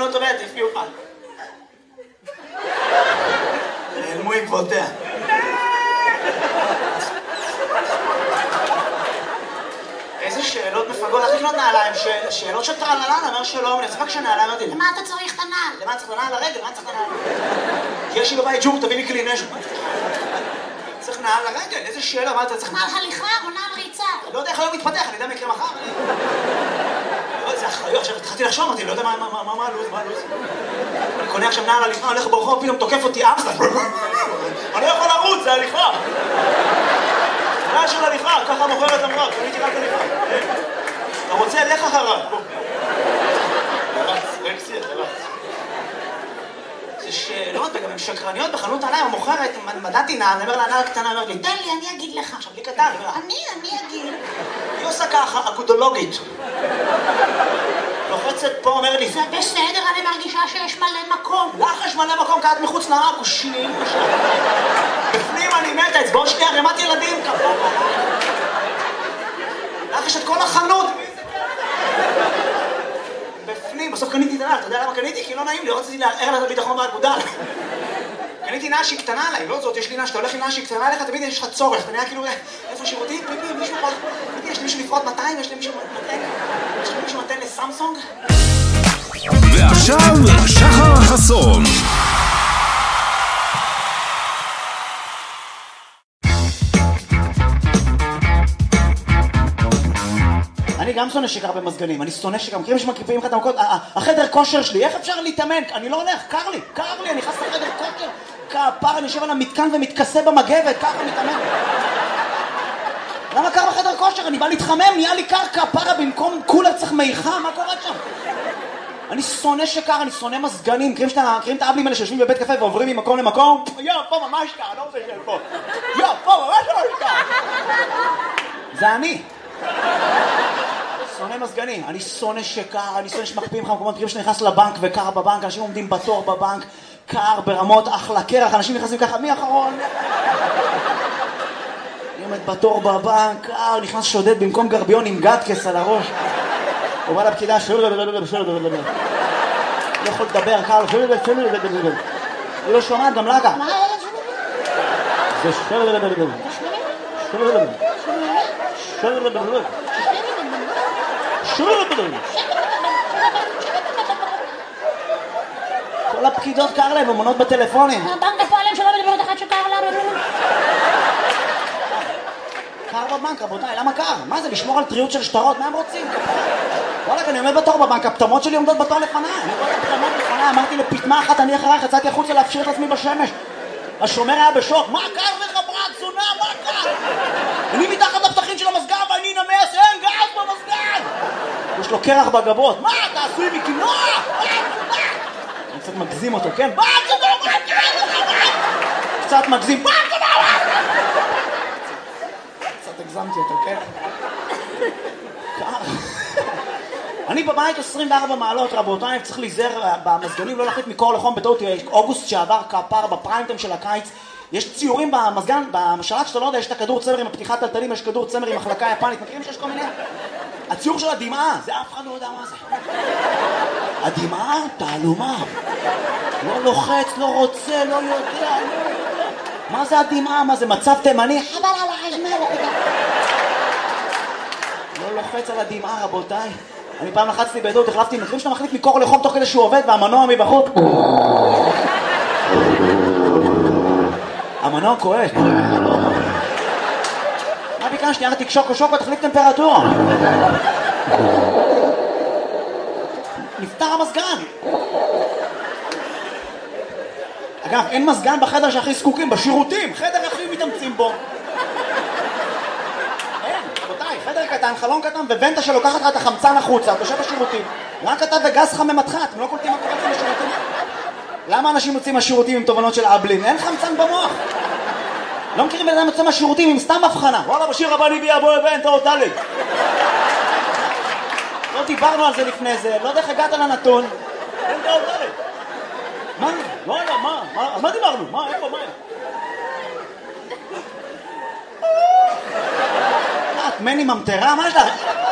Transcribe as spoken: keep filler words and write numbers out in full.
חנות עובדת, הפקיעו לך. נעלמו עקבותיה. איזה שאלות מפגות, איך לקנות נעליים? שאלות של טרללן, אמר שלום, אני צריך כשנעליים, אמרתי, למה אתה צריך את הנעל? למה צריך את הנעל לרגל? למה צריך את הנעל? כי יש לי בבית ג'ור, תביא לי כלי נשק. צריך נעל לרגל, איזה שאלה, מה אתה צריך? נעל הליכה או נעל ריצה? לא יודע איך היום מתפתח, אני יודע מה יקרה מחר. זה אחריות, עכשיו התחלתי לחשוב, אמרתי, לא יודע מה הלו"ז, מה הלו"ז. אני קונה עכשיו נעל הליכה, הולך ברחוב, פתאום תוקף אותי אמסטר. אני לא יכול לרוץ, זה הליכה. נעל של הליכה, ככה מוכרת למראה, קניתי רק הליכה. אתה רוצה, לך אחריו. תרץ, רקסי, תרץ. זה שאלות, וגם הן שקרניות בחנות נעליים, המוכרת, מדעתי נעל, אני אומר לה, נעל קטנה, אומר לי, תן לי, אני אגיד לך. עכשיו, לי קטן, אני, אני אגיד. היא עושה ככה, אגודולוגית. לוחצת פה, אומר לי, זה בסדר, אני מרגישה שיש מלא מקום. לך יש מלא מקום, כי את מחוץ לעכושים. בפנים אני מתה, אצבעות שלי ערימת ילדים. לך יש את כל החנות. בפנים, בסוף קניתי את הנעל, אתה יודע למה קניתי? כי לא נעים לי, לא רציתי לערער לה את הביטחון באגודה. קניתי נעל שהיא קטנה עליי, לא זאת, יש לי נעל שאתה הולך עם נעל שהיא קטנה עליך, תמיד יש לך צורך, אתה נראה כאילו, איפה שירותים? פיפי, מישהו פה, פיפי, יש למישהו לפרוט מאתיים, יש למישהו מתן, יש למישהו מתן לסמסונג? ועכשיו, שחר חסון. אני גם שונא שקר במזגנים, אני שונא שקר, מכירים שמקריפים לך את המקות, החדר כושר שלי, איך אפשר להתאמן? אני לא הולך, קר לי, קר לי, אני נכנס לחדר כושר, כפר, אני יושב על המתקן ומתכסה במגבת, ככה מתאמן. למה קר בחדר כושר? אני בא להתחמם, נהיה לי קר כפרה, במקום קולר צריך מיכה, מה קורה שם? אני שונא שקר, אני שונא מזגנים, מכירים את האבלים האלה שיושבים בבית קפה ועוברים ממקום למקום? יו, פה ממש קר, אני לא רוצה לשאול פה. יו, פה ממש ממש קר. זה אני. שונא מזגנים, אני שונא שקר, אני שונא שמקפיאים לך מקומות, מכירים שנכנס לבנק וקר בבנק, אנשים עומדים בתור בבנק, קר ברמות, אחלה קרח, אנשים נכנסים ככה, מי אחרון? אני עומד בתור בבנק, קר, נכנס שודד במקום גרביון עם גדקס על הראש. הוא בא לפקידה, לא יכול לדבר, קר, היא לא שומעת, גם לגה. מה זה כל הפקידות קר להם, אמונות בטלפונים. הבנק הפועלים שלא מדברת אחת שקר להם. קר בבנק, רבותיי, למה קר? מה זה, לשמור על טריות של שטרות? מה הם רוצים? וואלק, אני עומד בתור בבנק, הפטמות שלי עומדות בתור לפניי. אני עומד בפטמות לפניי, אמרתי לפטמה אחת, אני אחרייך, יצאתי החוצה להפשיר את עצמי בשמש. השומר היה בשוק, מה קר לך ברק, זונה, מה קר? אני מתחת לפתחים של המסגר ואני נמס, אין גז במסגר! יש לו קרח בגבות, מה, אתה עשוי מקינוע? אני קצת מגזים אותו, כן? מה, זה לא מה, קצת מגזים, מה, זה לא קצת הגזמתי אותו, כן? קר. אני בבית עשרים וארבע מעלות, רבותיי, צריך להיזהר במזגנים, לא להחליט מקור לחום בטעות. אוגוסט שעבר כפר בפריימטיים של הקיץ, יש ציורים במזגן, בשלט שאתה לא יודע, יש את הכדור צמר עם הפתיחת טלטלים, יש כדור צמר עם מחלקה יפנית, מכירים שיש כל מיני? הציור של הדמעה, זה אף אחד לא יודע מה זה. הדמעה, תעלומה. לא לוחץ, לא רוצה, לא יודע, לא יודע. מה זה הדמעה? מה זה מצב תימני? חבל על החשמל. לא לוחץ על הדמעה, רבותיי. אני פעם לחצתי בעדות, החלפתי, מכירים שאתה מחליט מקור לחום תוך כדי שהוא עובד והמנוע מבחוץ. המנוע כואב. מה ביקשתי? אמרתי שוקו שוקו, תחליף טמפרטורה. נפתר המזגן. אגב, אין מזגן בחדר שהכי זקוקים, בשירותים, חדר הכי מתאמצים בו. רבותיי, חדר קטן, חלון קטן, וונטה שלוקחת לך את החמצן החוצה, תושב בשירותים. רק אתה וגז לך ממתך, אתם לא קולטים מה קורה לכם בשירותים? למה אנשים יוצאים מהשירותים עם תובנות של אבלין? אין חמצן במוח. לא מכירים בן אדם יוצא מהשירותים עם סתם הבחנה. וואלה, בשיר הבא ניביע בוא ונטה עוד דלת. לא דיברנו על זה לפני זה, לא יודע איך הגעת לנתון. ונטה עוד דלת. מה? לא יודע, מה? על מה דיברנו? מה? איפה? מה? את מני ממטרה? מה יש לך?